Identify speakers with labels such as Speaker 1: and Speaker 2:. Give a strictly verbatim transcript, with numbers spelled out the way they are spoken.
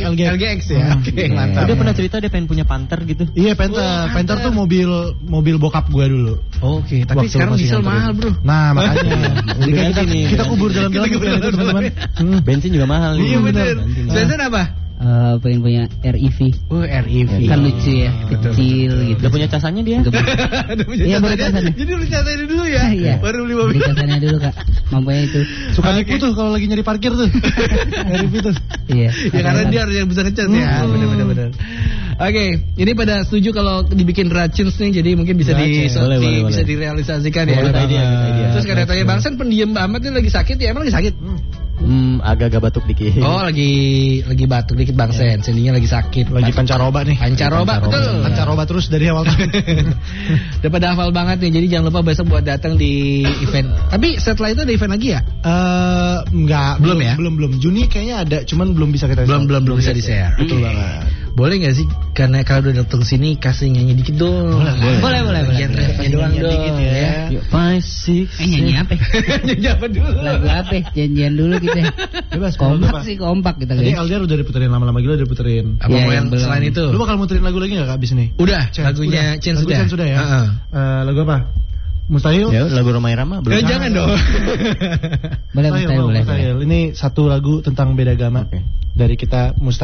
Speaker 1: L G X ya. Oke, okay, mantap.
Speaker 2: Dia pernah cerita dia pengen punya Panther gitu.
Speaker 1: Iya, Panther. Oh, Panther tuh mobil mobil bokap gue dulu.
Speaker 3: Oke, okay, tapi sekarang diesel mahal, Bro.
Speaker 1: Nah, makanya. Jadi kita, kita kubur dalam-dalam itu, teman-teman.
Speaker 2: Hmm. Bensin juga mahal.
Speaker 3: Iya, benar. Bensin apa?
Speaker 4: Uh, pengen punya R E V.
Speaker 3: Oh, R E V.
Speaker 4: Kan lucu ya, oh, kecil betul. Gitu.
Speaker 2: Udah punya casannya dia?
Speaker 3: Iya, baru casannya. Jadi beli casannya dulu ya?
Speaker 4: Iya.
Speaker 3: Baru beli mobil.
Speaker 4: Beli casannya dulu, Kak. Mampunya itu.
Speaker 1: Suka nipu tuh kalau lagi nyari parkir tuh. R E V tuh.
Speaker 4: Iya.
Speaker 3: Ya karena dia harus yang bisa ngecas ya. Benar-benar benar. Oke, ini pada setuju kalau dibikin racun nih, jadi mungkin bisa di
Speaker 2: boleh, boleh,
Speaker 3: bisa
Speaker 2: boleh.
Speaker 3: direalisasikan ya.
Speaker 2: Boleh, idea, idea.
Speaker 3: Terus kadang tanya Bang San pendiam banget nih, lagi sakit ya? Emang lagi sakit?
Speaker 2: Hmm, agak-agak batuk dikit.
Speaker 3: Oh, lagi lagi batuk dikit Bang Sen. Sendinya lagi sakit.
Speaker 1: Lagi pancaroba nih.
Speaker 3: Pancaroba, betul.
Speaker 1: Pancaroba terus dari awal tahun.
Speaker 3: Udah pada hafal banget nih. Jadi jangan lupa besok buat datang di event. Tapi setelah itu ada event lagi ya?
Speaker 1: Eh, uh, enggak.
Speaker 3: Belum ya?
Speaker 1: Belum belum. Juni kayaknya ada, cuman belum bisa kita.
Speaker 3: Belum belum belum bisa di-share.
Speaker 1: Betul banget.
Speaker 3: Boleh nggak sih? Karena kalau udah datang sini kasih nyanyi dikit dong.
Speaker 4: Boleh boleh boleh.
Speaker 3: Nyanyi doang dong ya.
Speaker 2: Five six.
Speaker 4: Eh nyanyi apa?
Speaker 3: Nyanyi apa dulu?
Speaker 4: Lagu apa? Janjian dulu kita.
Speaker 1: Bebas.
Speaker 4: Kompak sih kompak kita
Speaker 1: guys. Tadi
Speaker 4: guys.
Speaker 1: Aldiar udah diputerin lama-lama gila udah diputerin.
Speaker 3: Apa mau yang selain itu?
Speaker 1: Lu bakal muterin lagu lagi nggak abis ini?
Speaker 3: Udah. Lagunya Chen sudah.
Speaker 1: Chen sudah ya. Lagu apa? Mustahil?
Speaker 2: Ya, lagu Roma Irama belum.
Speaker 3: Ya, jangan dong.
Speaker 4: Boleh, Mustahil, boleh.
Speaker 1: Ini satu lagu tentang beda agama. Dari kita Mustahil.